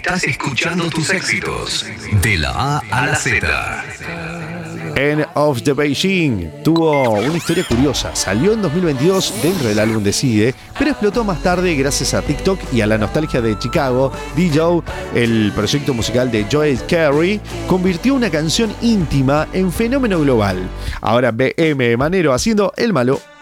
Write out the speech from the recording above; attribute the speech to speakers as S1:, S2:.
S1: Estás escuchando tus éxitos de la A a la Z.
S2: End of the Beijing tuvo una historia curiosa. Salió en 2022 dentro del álbum de Side, pero explotó más tarde gracias a TikTok y a la nostalgia de Chicago. DJ, el proyecto musical de Joel Corry, convirtió una canción íntima en fenómeno global. Ahora BM Manero haciendo El Malo.